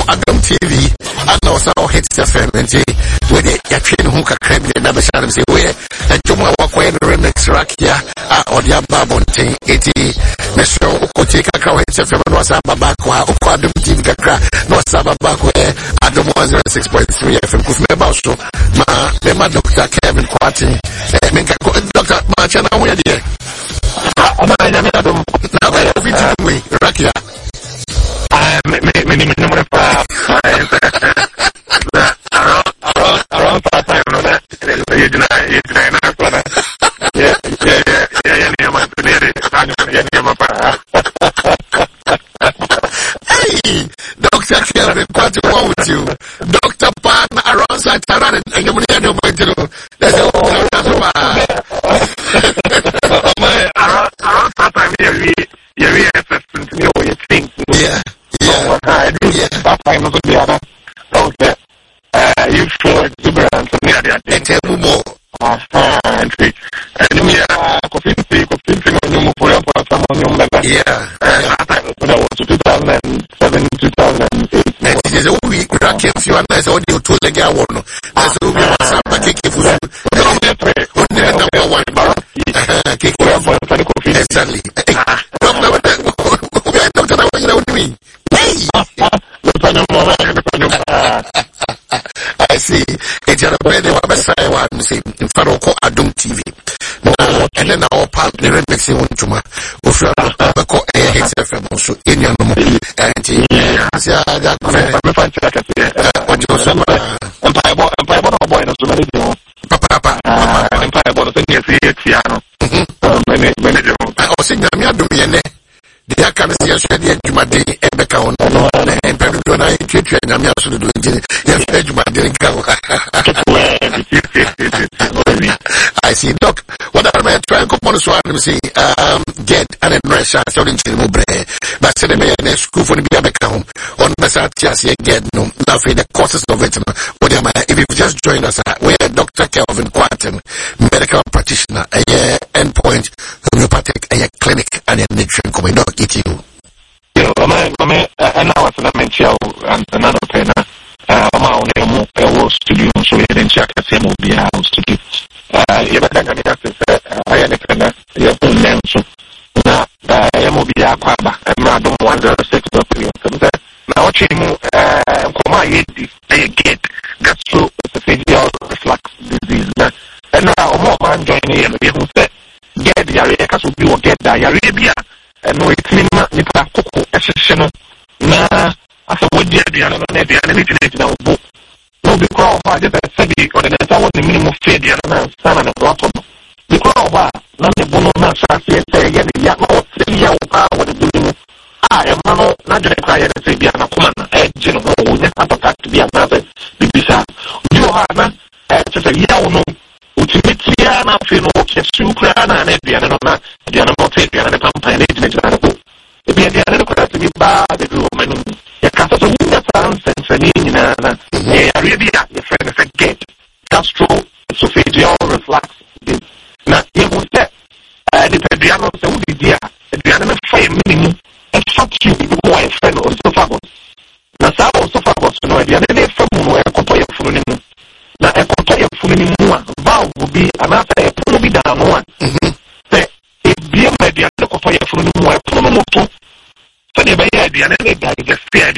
Adom TV, I know so hits FM and with it, your train who can crab the number shadows away, and to my walk away the remix rakia, or the Babon Ting, 80, Mr. Okotika Kawai, FM, no Sababakwa, Adom TV Kakra, no Sababakwe, Adom 106.3 FM, Kufmebauso, my Dr. Kevin Quati, Dr. Machana, where dear. Now, everything Rakia. Around part time, hey, Dr. Kelvin, what wrong with you? Dr. Pan around Sataran and you know what to do. That's around part time, you think. Yeah. That time was the other. Okay. You feel exuberant near the table more. And we are confusing on you for your member. Yeah. That time when I was 2007, 2008. It is a week, Rakim, you are nice audio to the Gawon. That's the way what's up, but kick you. Number one, kick you. Exactly. I see. It's a better one, say, in Faroko Adom TV. And then our partner remixing one to my Ufra hits FM also in your number. And what you said, Empire boy, no, so many people. Papa, Empire boy, the thing is, piano. I was saying, I'm not doing it. The Akan is a Jumadi, Ebeka on, and Pedro, I treat you, and I'm absolutely doing it. Yes, Jumadi, I see, Doc. What am I trying to come on to say? Get an address, so in Chilmubre, but send me a school for the account on Massachusetts, get no, nothing, the courses of it. What am I? If you just join us, we're Dr. Kelvin Quantum, medical practitioner, a endpoint homeopathic, a clinic, and a nutrient coming dog eat you. You know, and now as I mentioned, and another trainer, studio, so we didn't check the same be house studio. You better get I am a trainer, you're full name, so now I will be a quaba, and Madam 106 of you. Now, watching they get gastroesophageal reflux disease. And now, more man joining here, who said, get diarrhea, because we will get diarrhea, and no, it's not cocoa, exceptional. Nah, I said, what did the other day, the book. No, because I just said, or the tower, the minimum fee, the other son and a block of the crowd, not the bono, not say, get the young what the doing. I am not the cry and say, be an command, general, who never got to be another. Bisa, you are just a young, which makes me an feel okay, super, and the other not, the other not take the other company, if you had a crack to be bad, the room, your castle of the France and Sanina, Arabia, your friend forget, gastroesophageal reflux. Now, you will say, the piano, the idea, the piano frame minimum, and fuck you, my friend, or so far. Now, so far, no, the other day from where I compare for him. Now, I compare for him more. Vow will be another, will be down one. Be a media, compare for him more, so they by the end, they get spared